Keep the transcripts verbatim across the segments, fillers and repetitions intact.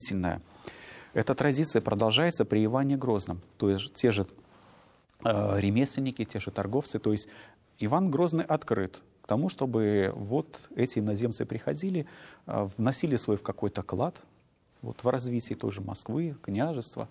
Эта традиция продолжается при Иване Грозном. То есть те же э, ремесленники, те же торговцы. То есть Иван Грозный открыт к тому, чтобы вот эти иноземцы приходили, э, вносили свой в какой-то клад вот, в развитие той же Москвы, княжества.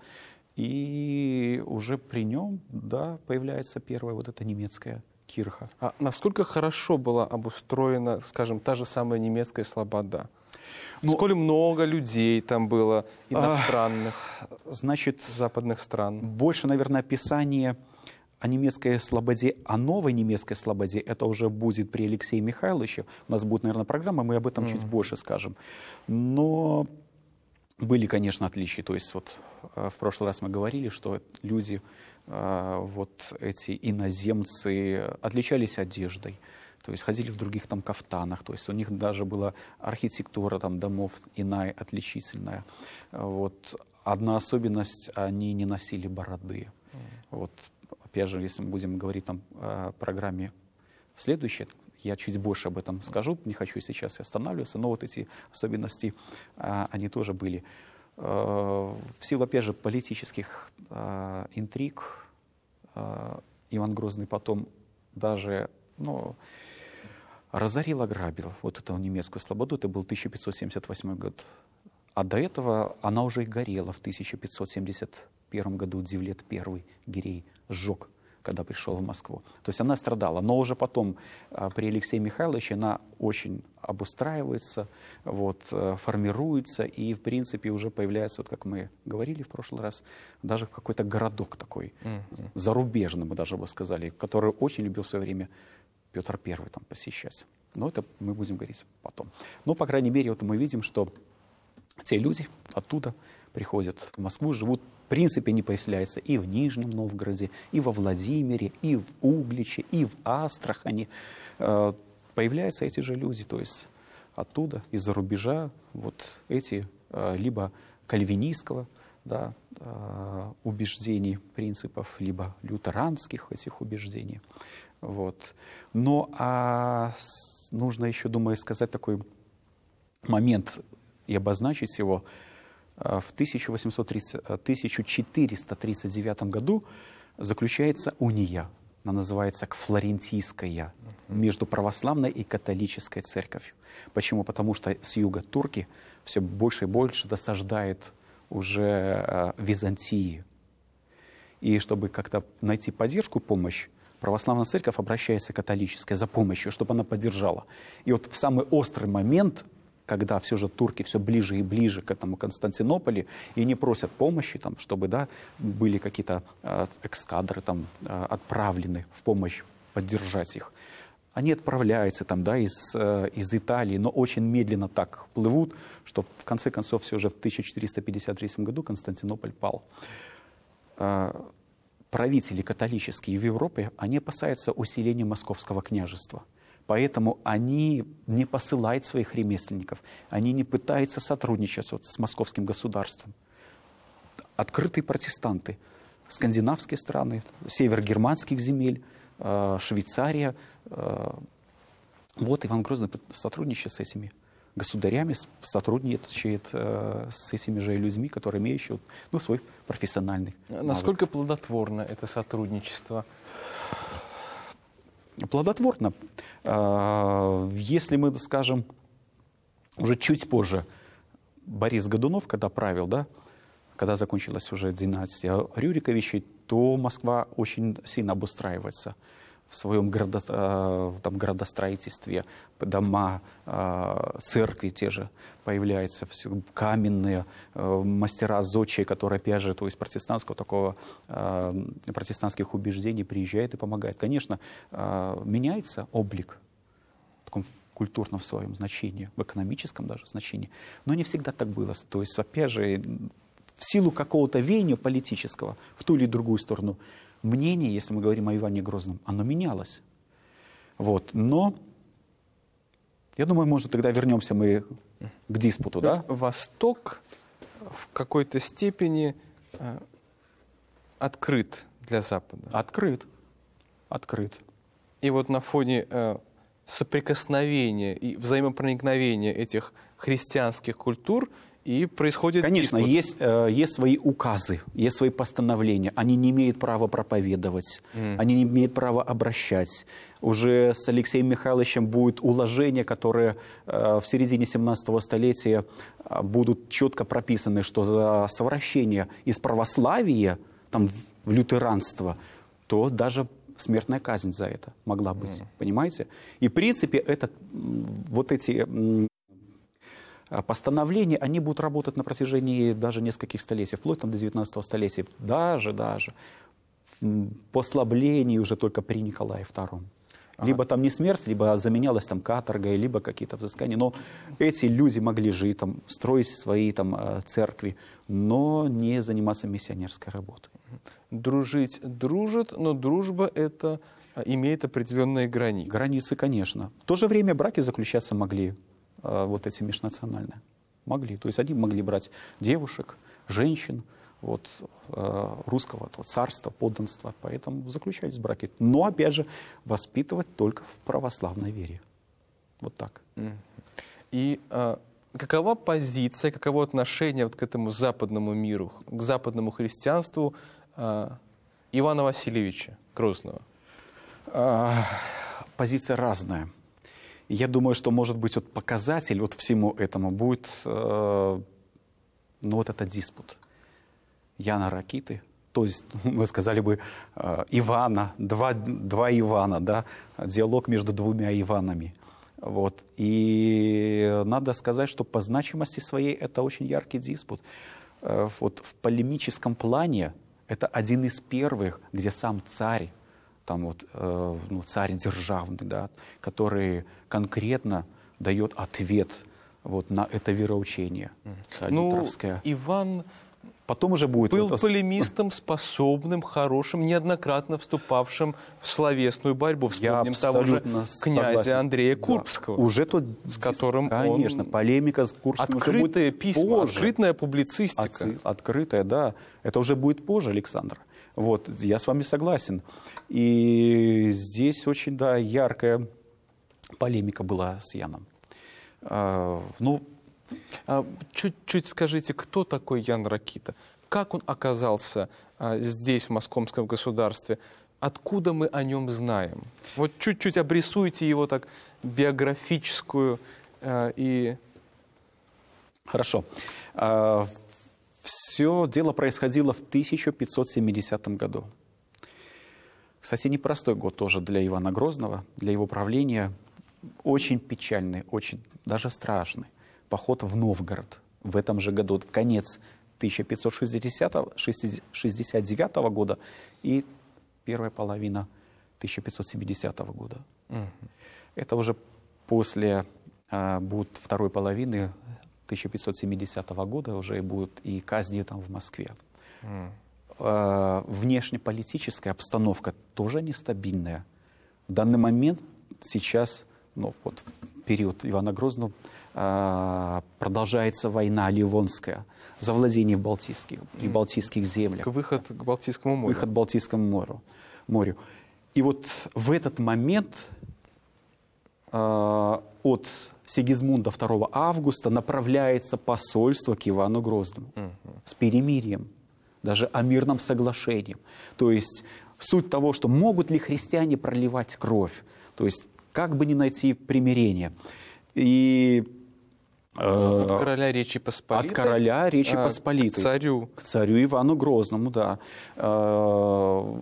И уже при нем, да, появляется первая вот эта немецкая кирха. А насколько хорошо была обустроена, скажем, та же самая немецкая слобода? Ну, сколь много людей там было, иностранных, а, значит, западных стран? Больше, наверное, описание о немецкой слободе, о новой немецкой слободе, это уже будет при Алексее Михайловиче. У нас будет, наверное, программа, мы об этом mm. чуть больше скажем. Но были, конечно, отличия. То есть вот в прошлый раз мы говорили, что люди, вот эти иноземцы, отличались одеждой. То есть ходили в других там кафтанах, то есть у них даже была архитектура там домов иная, отличительная. Вот. Одна особенность, они не носили бороды. Mm. Вот. Опять же, если мы будем говорить там о программе в следующей, я чуть больше об этом скажу, не хочу сейчас останавливаться, но вот эти особенности, они тоже были. В силу, опять же, политических интриг Иван Грозный потом даже, ну, разорил, ограбил вот эту немецкую слободу. Это был тысяча пятьсот семьдесят восьмой год. А до этого она уже и горела. В тысяча пятьсот семьдесят первом году Девлет I Гирей сжег, когда пришел в Москву. То есть она страдала. Но уже потом при Алексее Михайловиче она очень обустраивается, вот, формируется. И, в принципе, уже появляется, вот как мы говорили в прошлый раз, даже какой-то городок такой, mm-hmm. зарубежный, мы даже бы сказали, который очень любил в свое время Петр Первый там посещать. Но это мы будем говорить потом. Но, по крайней мере, вот мы видим, что те люди оттуда приходят в Москву, живут, в принципе, не появляются и в Нижнем Новгороде, и во Владимире, и в Угличе, и в Астрахани. Э, появляются эти же люди, то есть оттуда, из-за рубежа, вот эти э, либо кальвинистского, да, э, убеждений, принципов, либо лютеранских этих убеждений. Вот. Но а, нужно еще, думаю, сказать такой момент и обозначить его. В тысяча четыреста тридцать девятом году заключается уния, она называется Флорентийская, между православной и католической церковью. Почему? Потому что с юга турки все больше и больше досаждают уже Византии. И чтобы как-то найти поддержку, помощь, православная церковь обращается к католической за помощью, чтобы она поддержала. И вот в самый острый момент, когда все же турки все ближе и ближе к этому Константинополю, и не просят помощи, там, чтобы, да, были какие-то э, эскадры там, э, отправлены в помощь поддержать их. Они отправляются там, да, из, э, из Италии, но очень медленно так плывут, что в конце концов все же в тысяча четыреста пятьдесят третьем году Константинополь пал. Э, правители католические в Европе, они опасаются усиления Московского княжества. Поэтому они не посылают своих ремесленников, они не пытаются сотрудничать вот с московским государством. Открытые протестанты, скандинавские страны, север германских земель, э, Швейцария. Э, вот Иван Грозный сотрудничает с этими государями, сотрудничает э, с этими же людьми, которые имеют, ну, свой профессиональный навык. Насколько плодотворно это сотрудничество? Плодотворно. Если мы, скажем, уже чуть позже Борис Годунов, когда правил, да, когда закончилась уже династия Рюриковичей, то Москва очень сильно обустраивается в своем градо, там, градостроительстве, дома, церкви те же появляются, все каменные, мастера зодчие, которые, опять же, то есть протестантского такого, протестантских убеждений приезжают и помогают. Конечно, меняется облик в таком культурном своем значении, в экономическом даже значении, но не всегда так было. То есть, опять же, в силу какого-то веяния политического в ту или другую сторону, мнение, если мы говорим о Иване Грозном, оно менялось. Вот. Но, я думаю, может, тогда вернемся мы к диспуту. Да? Восток в какой-то степени э, открыт для Запада. Открыт. Открыт. И вот на фоне э, соприкосновения и взаимопроникновения этих христианских культур и происходит Конечно, диспут. есть, э, есть свои указы, есть свои постановления. Они не имеют права проповедовать, mm. они не имеют права обращать. Уже с Алексеем Михайловичем будет уложение, которое э, в середине семнадцатого столетия э, будут четко прописаны, что за совращение из православия там, в лютеранство, то даже смертная казнь за это могла быть. Mm. Понимаете? И в принципе это, вот эти... постановления, они будут работать на протяжении даже нескольких столетий, вплоть там, до девятнадцатого столетия, даже, даже по ослаблению уже только при Николае втором. Ага. Либо там не смерть, либо заменялась там каторгой, либо какие-то взыскания. Но эти люди могли жить, там, строить свои там, церкви, но не заниматься миссионерской работой. Дружить дружат, но дружба это имеет определенные границы. Границы, конечно. В то же время браки заключаться могли. Вот эти межнациональные. Могли. То есть они могли брать девушек, женщин, вот, русского вот, царства, подданства. Поэтому заключались браки. Но, опять же, воспитывать только в православной вере. Вот так. И а, какова позиция, каково отношение вот к этому западному миру, к западному христианству а, Ивана Васильевича Грозного? А, позиция разная. Я думаю, что, может быть, вот показатель вот всему этому будет э, ну, вот этот диспут Яна Ракиты, то есть, мы сказали бы, э, Ивана, два, два Ивана, да, диалог между двумя Иванами. Вот. И надо сказать, что по значимости своей это очень яркий диспут. Э, вот в полемическом плане это один из первых, где сам царь, там вот, э, ну, царь державный, да, который конкретно дает ответ вот, на это вероучение. Ну, Иван Потом уже будет был вот... полемистом, способным, хорошим, неоднократно вступавшим в словесную борьбу. Вспомним того же князя согласен. Андрея Да. Курбского, уже тот, с которым конечно, он... полемика с Курбским Открытые уже будет письма, позже. открытая публицистика. От, открытая, да. Это уже будет позже, Александр. Вот, я с вами согласен. И здесь очень, да, яркая полемика была с Яном. А, ну, а, чуть-чуть скажите, кто такой Ян Ракита? Как он оказался а, здесь, в Московском государстве? Откуда мы о нем знаем? Вот чуть-чуть обрисуйте его так биографическую а, и... Хорошо. А, все дело происходило в тысяча пятьсот семидесятом году. Кстати, непростой год тоже для Ивана Грозного, для его правления. Очень печальный, очень даже страшный поход в Новгород в этом же году, в конец тысяча пятьсот шестьдесят девятого года и первая половина тысяча пятьсот семидесятого года. Угу. Это уже после а, будет второй половины тысяча пятьсот семидесятого года уже будут и казни там в Москве. Mm. А, внешнеполитическая обстановка тоже нестабильная. В данный момент сейчас, ну, вот в период Ивана Грозного, а, продолжается война Ливонская за владение в Балтийских, mm. в Балтийских землях. Выход к Балтийскому морю. Выход к Балтийскому морю. морю. И вот в этот момент а, от Сигизмунда второго августа направляется посольство к Ивану Грозному uh-huh. с перемирием, даже о мирном соглашении. То есть суть того, что могут ли христиане проливать кровь, то есть как бы не найти примирение. И, э, от короля Речи Посполитой? От короля Речи а, Посполитой. К царю. К царю Ивану Грозному, да. Э,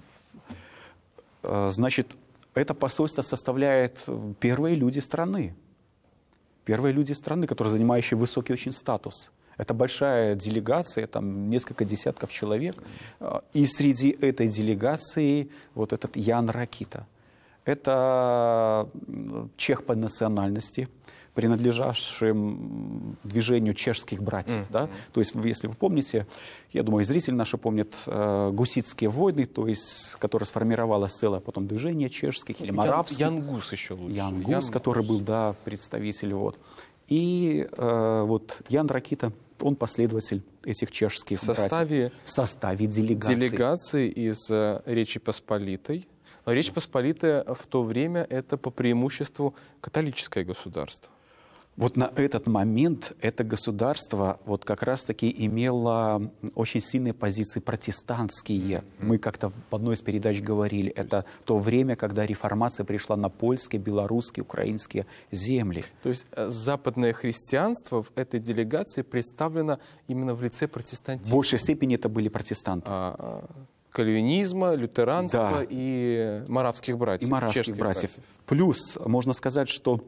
э, значит, это посольство составляет первые люди страны. Первые люди страны, которые занимающие высокий очень статус. Это большая делегация, там несколько десятков человек. И среди этой делегации вот этот Ян Ракита. Это чех по национальности, принадлежавший движению чешских братьев. Mm-hmm. Да? То есть, если вы помните, я думаю, зрители наши помнят э, гуситские войны, то есть, которые сформировалось целое потом движение чешских или моравских. Ян, Ян Гус еще лучше. Ян Гус, Ян который Гус. был, да, представитель. Вот. И э, вот Ян Ракита, он последователь этих чешских в составе, братьев. В составе делегации. Делегации из uh, Речи Посполитой. Но Речь Посполитая в то время это по преимуществу католическое государство. Вот на этот момент это государство вот как раз-таки имело очень сильные позиции протестантские. Мы как-то в одной из передач говорили, это то время, когда реформация пришла на польские, белорусские, украинские земли. То есть западное христианство в этой делегации представлено именно в лице протестантизма? В большей степени это были протестанты. А, кальвинизма, лютеранства, да, и моравских братьев. И моравских братьев. братьев. Плюс можно сказать, что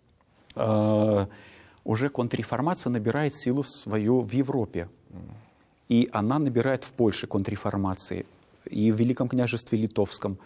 Uh, уже контрреформация набирает силу свою в Европе. И она набирает в Польше контрреформации, и в Великом княжестве Литовском.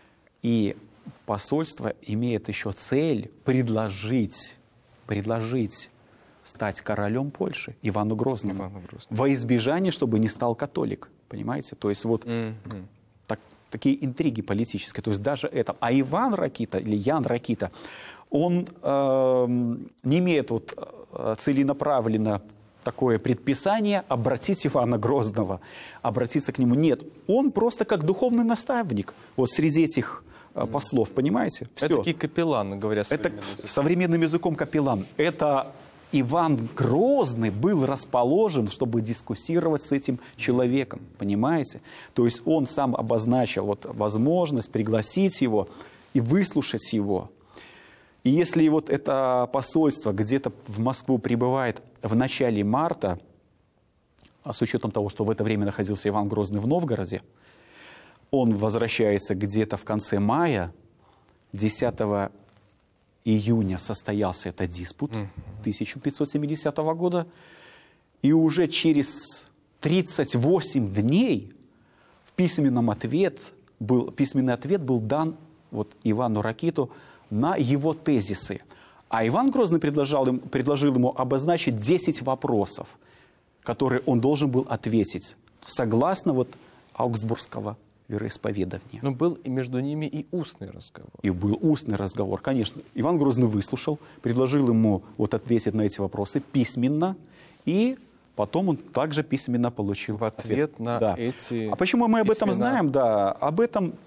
И посольство имеет еще цель предложить, предложить стать королем Польши Ивану Грозному. Ивану Грозному. Во избежание, чтобы не стал католик. Понимаете? То есть вот mm-hmm. так, такие интриги политические. То есть даже это. А Иван Ракита или Ян Ракита, он э, не имеет вот, э, целенаправленно такое предписание обратить Ивана Грозного, обратиться к нему. Нет, он просто как духовный наставник вот среди этих э, послов, понимаете? Все. Это такие капелланы, говоря современным Это языком. современным языком капеллан. Это Иван Грозный был расположен, чтобы дискуссировать с этим человеком, понимаете? То есть он сам обозначил вот, возможность пригласить его и выслушать его. И если вот это посольство где-то в Москву прибывает в начале марта, а с учетом того, что в это время находился Иван Грозный в Новгороде, он возвращается где-то в конце мая, десятого июня состоялся этот диспут тысяча пятьсот семидесятого года, и уже через тридцать восемь дней в письменном ответ был, письменный ответ был дан вот Ивану Ракиту на его тезисы. А Иван Грозный предложил, им, предложил ему обозначить десять вопросов, которые он должен был ответить, согласно вот аугсбургского вероисповедания. Но был и между ними и устный разговор. И был устный разговор, конечно. Иван Грозный выслушал, предложил ему вот ответить на эти вопросы письменно, и потом он также письменно получил в ответ, ответ. на да. эти А почему мы об письмена... этом знаем? Да, об этом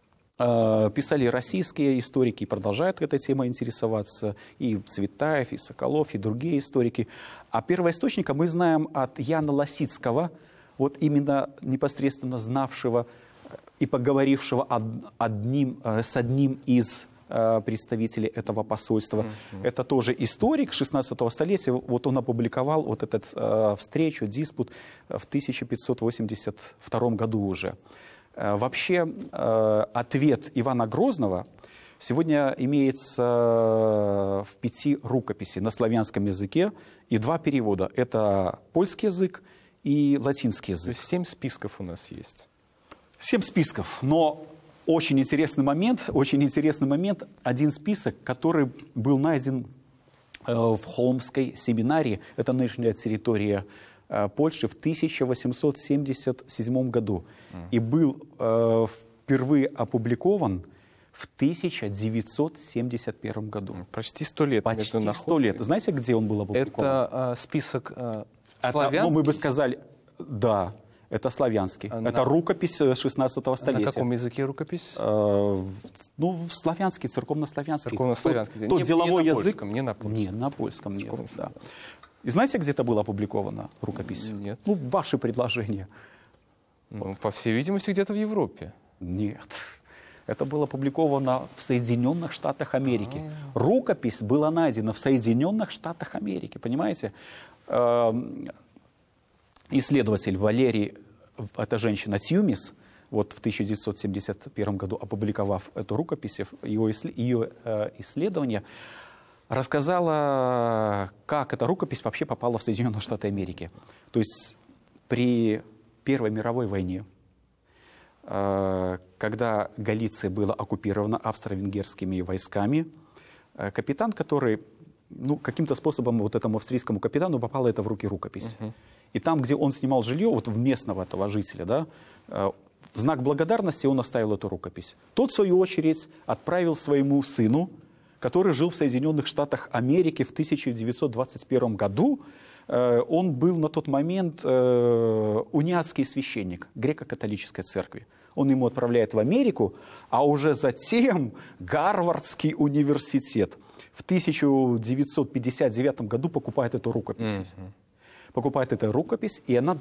писали российские историки и продолжают этой темой интересоваться. И Цветаев, и Соколов, и другие историки. А первоисточника мы знаем от Яна Лосицкого, вот именно непосредственно знавшего и поговорившего одним, с одним из представителей этого посольства. Mm-hmm. Это тоже историк шестнадцатого столетия. Вот он опубликовал вот эту э, встречу, диспут в тысяча пятьсот восемьдесят втором году уже. Вообще, ответ Ивана Грозного сегодня имеется в пяти рукописях на славянском языке и два перевода. Это польский язык и латинский язык. То есть семь списков у нас есть. Семь списков, но очень интересный момент, очень интересный момент. Один список, который был найден в Холмской семинарии, это нынешняя территория Польши, в тысяча восемьсот семьдесят седьмом году. Mm. И был э, впервые опубликован в тысяча девятьсот семьдесят первом году. Почти сто лет. Почти сто лет. Знаете, где он был опубликован? Это э, список э, это, славянский? Ну, мы бы сказали, да, это славянский. А это на... рукопись шестнадцатого столетия. На каком языке рукопись? Э, ну, славянский, церковно-славянский. Церковно-славянский. Тот, тот не, деловой не на язык. Польском, не на польском. Нет, на польском нет. Да. И знаете, где это было опубликовано, рукопись? Нет. Ну, ваши предложения. Ну, по всей видимости, где-то в Европе. Нет. Это было опубликовано в Соединенных Штатах Америки. А-а-а. Рукопись была найдена в Соединенных Штатах Америки. Понимаете? Исследователь Валерий, эта женщина Тьюмис, вот в тысяча девятьсот семьдесят первом году опубликовав эту рукопись, ее, ее исследование, рассказала, как эта рукопись вообще попала в Соединенные Штаты Америки. То есть при Первой мировой войне, когда Галиция была оккупирована австро-венгерскими войсками, капитан, который, ну, каким-то способом вот этому австрийскому капитану попала это в руки рукопись. Uh-huh. И там, где он снимал жилье, вот в местного этого жителя, да, в знак благодарности он оставил эту рукопись. Тот, в свою очередь, отправил своему сыну, который жил в Соединенных Штатах Америки в тысяча девятьсот двадцать первом году, Он был на тот момент униатский священник греко-католической церкви. Он ему отправляет в Америку, а уже затем Гарвардский университет в тысяча девятьсот пятьдесят девятом году покупает эту рукопись. Mm-hmm. Покупает эту рукопись, и она